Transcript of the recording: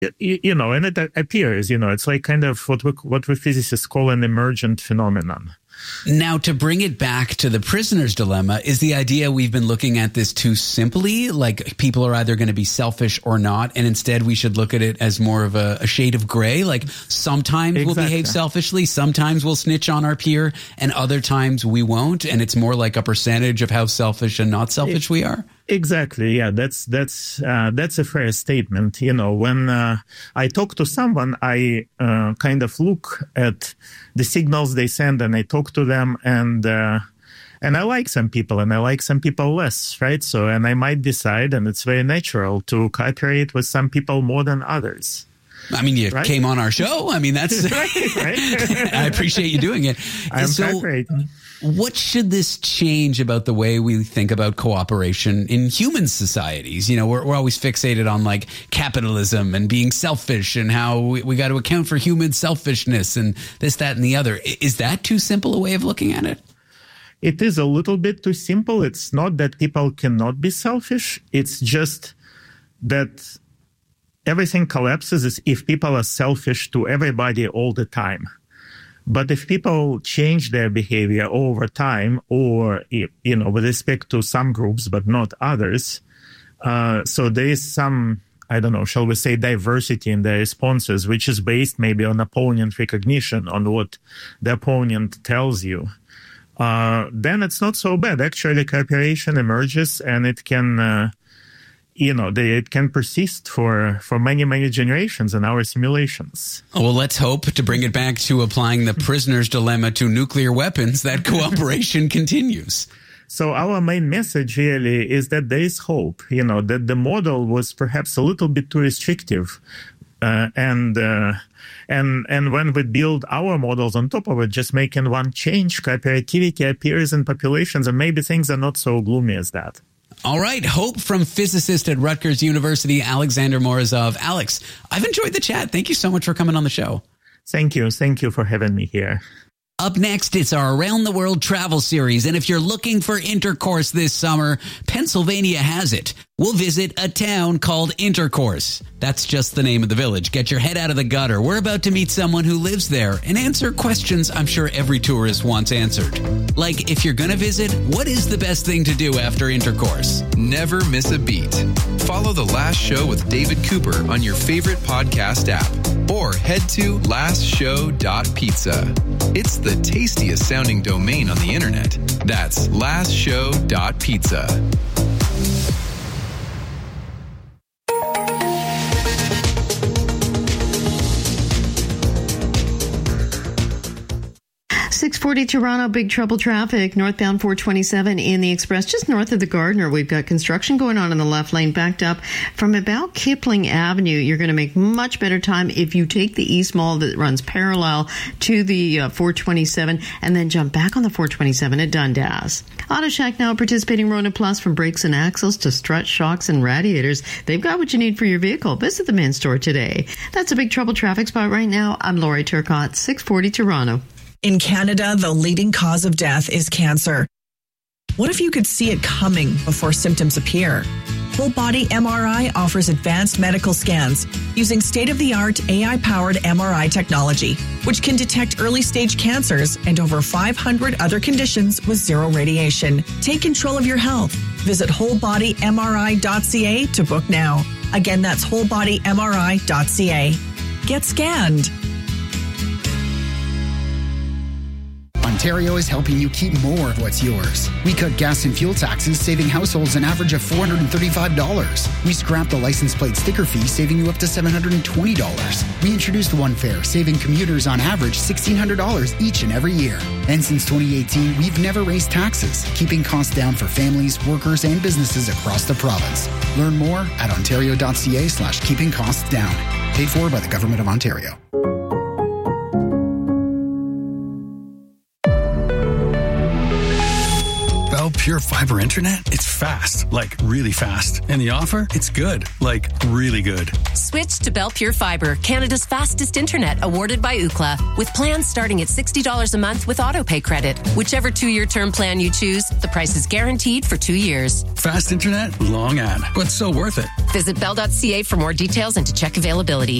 And it appears, it's like kind of what we physicists call an emergent phenomenon. Now, to bring it back to the prisoner's dilemma, is the idea we've been looking at this too simply? Like people are either going to be selfish or not, and instead we should look at it as more of a shade of gray? Like sometimes we'll behave selfishly, sometimes we'll snitch on our peer, and other times we won't, and it's more like a percentage of how selfish and not selfish we are? Exactly. Yeah, that's a fair statement. When I talk to someone, I kind of look at the signals they send, and I talk to them, and I like some people, and I like some people less, right? So, and I might decide, and it's very natural to cooperate with some people more than others. I mean, you came on our show. I mean, that's right. I appreciate you doing it. I'm cooperating. What should this change about the way we think about cooperation in human societies? We're always fixated on like capitalism and being selfish and how we got to account for human selfishness and this, that, and the other. Is that too simple a way of looking at it? It is a little bit too simple. It's not that people cannot be selfish. It's just that everything collapses if people are selfish to everybody all the time. But if people change their behavior over time, or, with respect to some groups, but not others, so there is some, shall we say, diversity in their responses, which is based maybe on opponent recognition, on what the opponent tells you, then it's not so bad. Actually, cooperation emerges, and it can, it can persist for many, many generations in our simulations. Well, let's hope, to bring it back to applying the prisoner's dilemma to nuclear weapons, that cooperation continues. So our main message really is that there is hope, that the model was perhaps a little bit too restrictive. And when we build our models on top of it, just making one change, cooperativity appears in populations, and maybe things are not so gloomy as that. All right. Hope from physicist at Rutgers University, Alexander Morozov. Alex, I've enjoyed the chat. Thank you so much for coming on the show. Thank you. Thank you for having me here. Up next, it's our Around the World travel series. And if you're looking for intercourse this summer, Pennsylvania has it. We'll visit a town called Intercourse. That's just the name of the village. Get your head out of the gutter. We're about to meet someone who lives there and answer questions I'm sure every tourist wants answered. Like, if you're going to visit, what is the best thing to do after Intercourse? Never miss a beat. Follow The Last Show with David Cooper on your favorite podcast app, or head to lastshow.pizza. It's the tastiest sounding domain on the internet. That's lastshow.pizza. .640 Toronto, big trouble traffic, northbound 427 in the Express, just north of the Gardiner. We've got construction going on in the left lane, backed up from about Kipling Avenue. You're going to make much better time if you take the East Mall that runs parallel to the 427 and then jump back on the 427 at Dundas. Auto Shack now participating Rona Plus, from brakes and axles to strut, shocks, and radiators. They've got what you need for your vehicle. Visit the men's store today. That's a big trouble traffic spot right now. I'm Lori Turcotte, 640 Toronto. In Canada, the leading cause of death is cancer. What if you could see it coming before symptoms appear? Whole Body MRI offers advanced medical scans using state-of-the-art AI-powered MRI technology, which can detect early-stage cancers and over 500 other conditions with zero radiation. Take control of your health. Visit wholebodymri.ca to book now. Again, that's wholebodymri.ca. Get scanned. Ontario is helping you keep more of what's yours. We cut gas and fuel taxes, saving households an average of $435. We scrapped the license plate sticker fee, saving you up to $720. We introduced One Fare, saving commuters on average $1,600 each and every year. And since 2018, we've never raised taxes, keeping costs down for families, workers, and businesses across the province. Learn more at ontario.ca/keeping costs down. Paid for by the Government of Ontario. Pure Fiber Internet? It's fast, like really fast. And the offer? It's good, like really good. Switch to Bell Pure Fiber, Canada's fastest internet, awarded by Ookla, with plans starting at $60 a month with autopay credit. Whichever 2-year term plan you choose, the price is guaranteed for 2 years. Fast internet, long ad, but so worth it. Visit bell.ca for more details and to check availability.